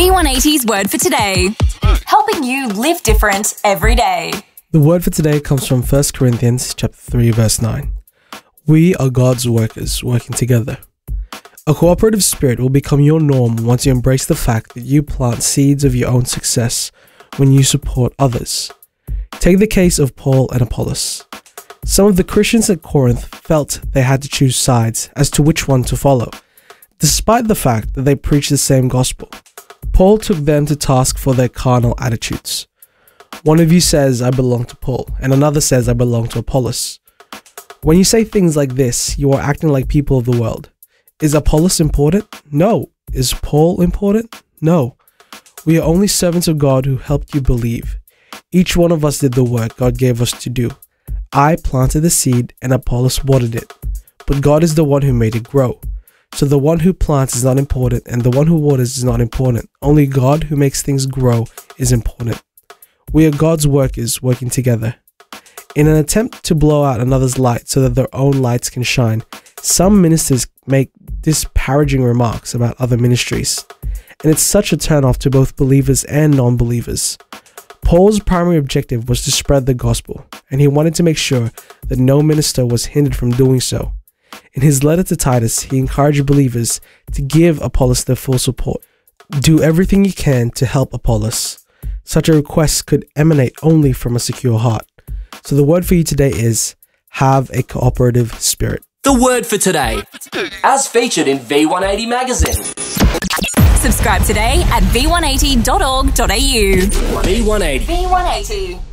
V180's Word for Today, helping you live different every day. The word for today comes from 1 Corinthians chapter 3, verse 9. We are God's workers working together. A cooperative spirit will become your norm once you embrace the fact that you plant seeds of your own success when you support others. Take the case of Paul and Apollos. Some of the Christians at Corinth felt they had to choose sides as to which one to follow, despite the fact that they preached the same gospel. Paul took them to task for their carnal attitudes. One of you says, I belong to Paul, and another says, I belong to Apollos. When you say things like this, you are acting like people of the world. Is Apollos important? No. Is Paul important? No. We are only servants of God who helped you believe. Each one of us did the work God gave us to do. I planted the seed and Apollos watered it, but God is the one who made it grow. So the one who plants is not important and the one who waters is not important. Only God who makes things grow is important. We are God's workers working together. In an attempt to blow out another's light so that their own lights can shine, some ministers make disparaging remarks about other ministries, and it's such a turn-off to both believers and non-believers. Paul's primary objective was to spread the gospel, and he wanted to make sure that no minister was hindered from doing so. In his letter to Titus, he encouraged believers to give Apollos their full support. Do everything you can to help Apollos. Such a request could emanate only from a secure heart. So the word for you today is, have a cooperative spirit. The word for today, as featured in V180 magazine. Subscribe today at v180.org.au. V180. V180.